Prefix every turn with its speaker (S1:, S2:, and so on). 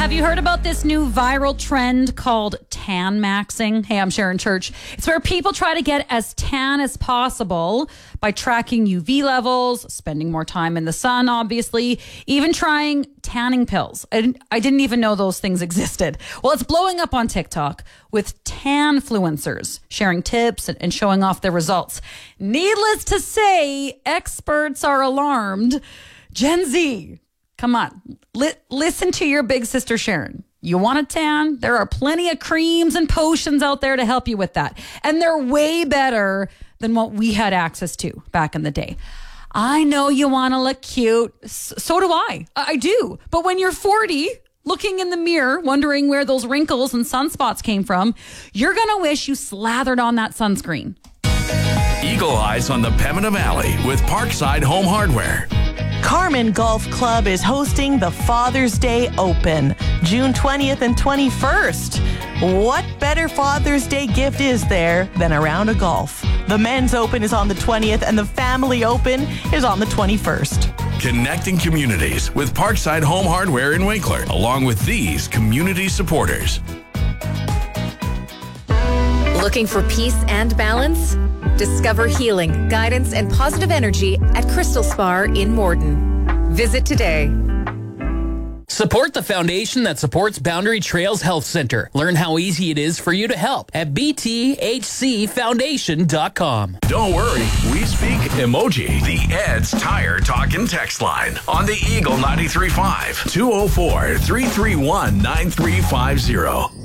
S1: Have you heard about this new viral trend called tan maxing? Hey, I'm Sharon Church. It's where people try to get as tan as possible by tracking UV levels, spending more time in the sun, obviously, even trying tanning pills. I didn't even know those things existed. Well, it's blowing up on TikTok with tan-fluencers sharing tips and showing off their results. Needless to say, experts are alarmed. Gen Z, come on, listen to your big sister Sharon. You want a tan? There are plenty of creams and potions out there to help you with that. And they're way better than what we had access to back in the day. I know you want to look cute. So do I. I do. But when you're 40, looking in the mirror, wondering where those wrinkles and sunspots came from, you're going to wish you slathered on that sunscreen.
S2: Eagle Eyes on the Pembina Valley with Parkside Home Hardware.
S3: Carmen Golf Club is hosting the Father's Day Open, June 20th and 21st. What better Father's Day gift is there than a round of golf? The Men's Open is on the 20th and the Family Open is on the 21st.
S2: Connecting communities with Parkside Home Hardware in Winkler, along with these community supporters.
S4: Looking for peace and balance? Discover healing, guidance, and positive energy at Crystal Spa in Morden. Visit today.
S5: Support the foundation that supports Boundary Trails Health Center. Learn how easy it is for you to help at bthcfoundation.com.
S2: Don't worry, we speak emoji. The Ed's Tire Talk and Text line on the Eagle 93.5 204-331-9350.